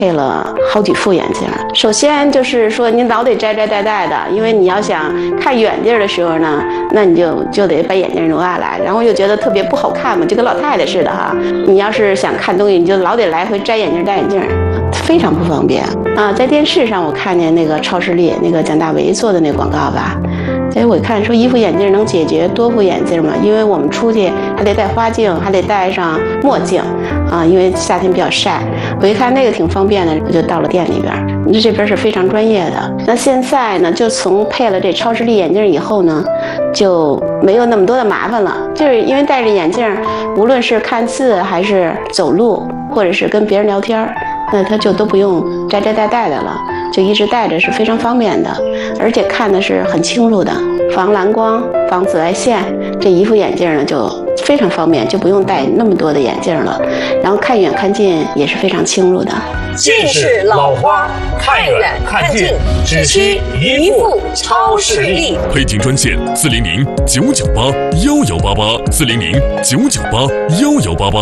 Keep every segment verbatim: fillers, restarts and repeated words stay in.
配了好几副眼镜。首先就是说你老得摘摘戴戴的，因为你要想看远地儿的时候呢，那你就就得把眼镜挪下来，然后又觉得特别不好看嘛，就跟老太太似的哈。你要是想看东西，你就老得来回摘眼镜戴眼镜，非常不方便啊。在电视上我看见那个超视力那个蒋大为做的那广告吧。哎，我看说一副眼镜能解决多副眼镜嘛？因为我们出去还得戴花镜，还得戴上墨镜，啊，因为夏天比较晒。我一看那个挺方便的，我就到了店里边。那这边是非常专业的。那现在呢，就从配了这超视力眼镜以后呢，就没有那么多的麻烦了。就是因为戴着眼镜，无论是看字还是走路，或者是跟别人聊天，那他就都不用摘摘戴戴的了。就一直戴着是非常方便的，而且看的是很清楚的，防蓝光、防紫外线。这一副眼镜呢就非常方便，就不用戴那么多的眼镜了。然后看远看近也是非常清楚的。 近视老花，看远看近只需一副超视力。 配镜专线：四零零九九八幺幺八八，四零零九九八幺幺八八。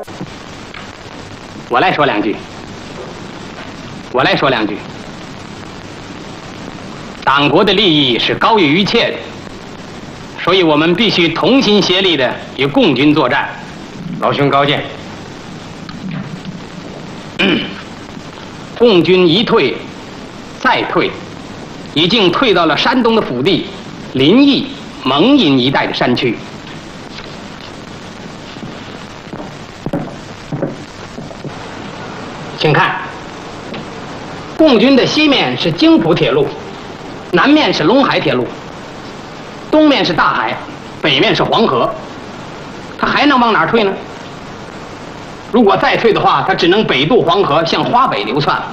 我来说两句。我来说两句。党国的利益是高于一切的，所以我们必须同心协力的与共军作战。老兄高见。共军一退再退，已经退到了山东的腹地临沂、蒙阴一带的山区。请看，共军的西面是京浦铁路，南面是陇海铁路，东面是大海，北面是黄河，他还能往哪儿退呢？如果再退的话，他只能北渡黄河，向华北流窜。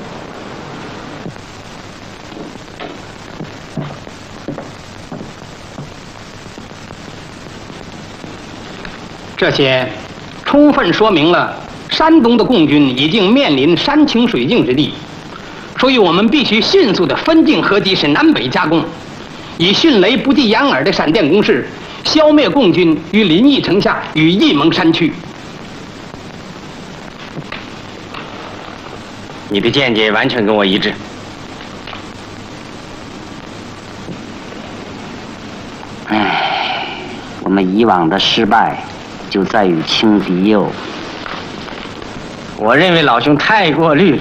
这些充分说明了山东的共军已经面临山穷水尽之地。所以我们必须迅速地分镜合击，使南北夹攻，以迅雷不及掩耳的闪电攻势，消灭共军于临沂城下与沂蒙山区。 你的见解完全跟我一致。 唉，我们以往的失败就在于轻敌哟。 我认为老兄太过虑了。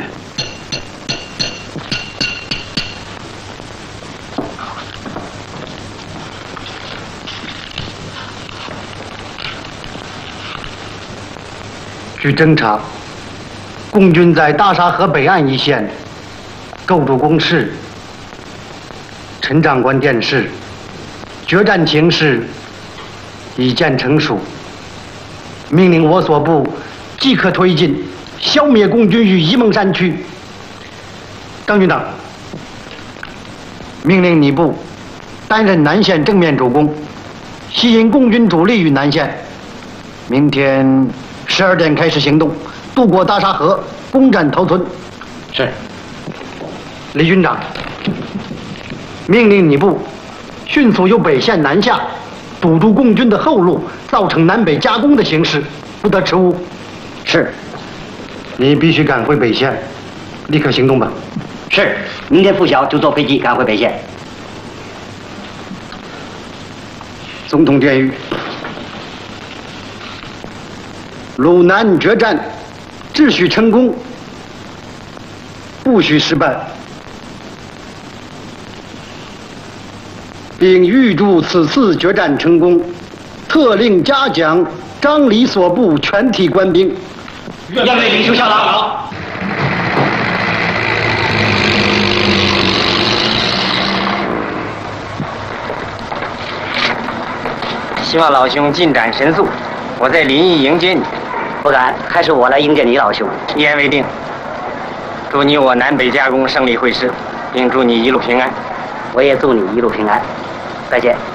据侦查，共军在大沙河北岸一线构筑工事。陈长官电示，决战情势已见成熟，命令我所部即刻推进，消灭共军于沂蒙山区。张军长，命令你部担任南线正面主攻，吸引共军主力于南线。明天十二点开始行动，渡过大沙河，攻占头村。 是。 李军长，命令你部迅速由北线南下，堵住共军的后路，造成南北夹攻的形势，不得迟误。 是。 你必须赶回北线，立刻行动吧。 是。明天拂晓就坐飞机赶回北线。 总统电谕：鲁南决战，只许成功，不许失败，并预祝此次决战成功。特令嘉奖张李所部全体官兵。 愿为领袖效劳。 希望老兄进展神速，我在临沂迎接你。 不敢，还是我来迎接你，老兄。 一言为定。祝你我南北夹攻胜利会师，并祝你一路平安。 我也祝你一路平安。再见。